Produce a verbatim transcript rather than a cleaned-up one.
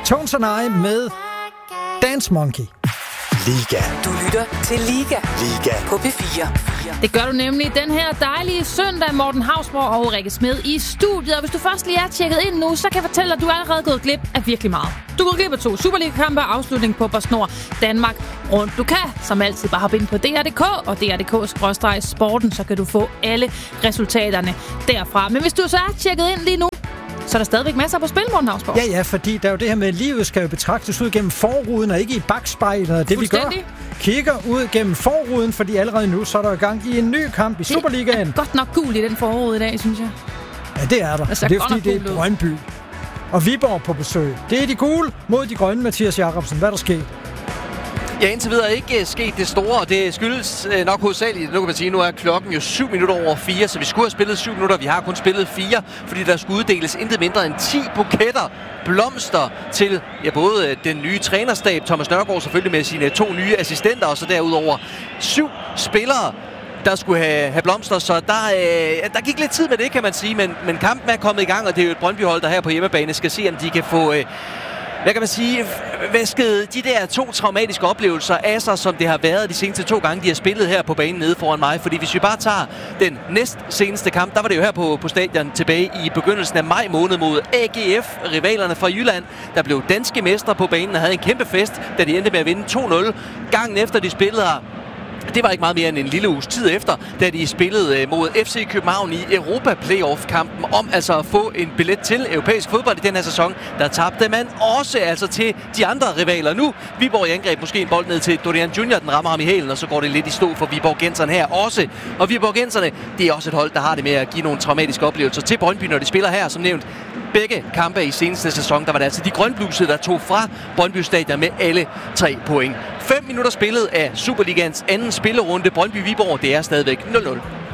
Tones and I med Dance Monkey. Liga. Du lytter til Liga. Liga. På P fire. Det gør du nemlig den her dejlige søndag. Morten Hausborg og Rikke Smed i studiet. Og hvis du først lige er tjekket ind nu, så kan jeg fortælle dig, at du er allerede gået glip af virkelig meget. Du er gået glip af to Superliga-kampe og afslutning på PostNord Danmark rundt. Du kan som altid bare hoppe ind på D R punktum D K og D R punktum D K skråstreg sporten, så kan du få alle resultaterne derfra. Men hvis du så er tjekket ind lige nu, så er der stadigvæk masser på spil, Morten Hausborg. Ja, ja, fordi der er jo det her med, at livet skal jo betragtes ud gennem forruden og ikke i bagspejlet. Det vi gør, kigger ud gennem forruden, fordi allerede nu, så er der i gang i en ny kamp i det Superligaen. Det er godt nok gul i den forrude i dag, synes jeg. Ja, det er der. Altså, det er fordi, det er Brøndby. Og Viborg på besøg. Det er de gule mod de grønne, Mathias Jacobsen. Hvad er der sket? Ja, indtil videre ikke sket det store, og det skyldes øh, nok hovedsageligt. Nu kan man sige, nu er klokken jo syv minutter over fire, så vi skulle have spillet syv minutter. Vi har kun spillet fire, fordi der skulle uddeles intet mindre end ti buketter blomster til ja, både øh, den nye trænerstab, Thomas Nørgaard selvfølgelig med sine to nye assistenter, og så derudover syv spillere, der skulle have, have blomster, så der, øh, der gik lidt tid med det, kan man sige, men, men kampen er kommet i gang, og det er jo et Brøndby-hold, der her på hjemmebane skal se, om de kan få... Øh, Hvad kan man sige? Væsket de der to traumatiske oplevelser af sig, som det har været de seneste to gange, de har spillet her på banen nede foran mig. Fordi hvis vi bare tager den næst seneste kamp, der var det jo her på, på stadion tilbage i begyndelsen af maj måned mod A G F, rivalerne fra Jylland, der blev danske mestre på banen og havde en kæmpe fest, da de endte med at vinde to nul. Gangen efter de spillede her, det var ikke meget mere end en lille uges tid efter, da de spillede mod F C København i Europa-playoff-kampen om altså at få en billet til europæisk fodbold i den her sæson. Der tabte man også altså til de andre rivaler. Nu Viborg i angreb, måske en bold ned til Dorian Junior, den rammer ham i hælen, og så går det lidt i stå for Viborgenserne her også. Og Viborgenserne, det er også et hold, der har det med at give nogle traumatiske oplevelser til Brøndby, når de spiller her, som nævnt. Begge kampe i seneste sæson, der var det altså de grønblusede, der tog fra Brøndby Stadion med alle tre point. Fem minutter spillet af Superligans anden spillerunde. Brøndby-Viborg, det er stadigvæk nul nul.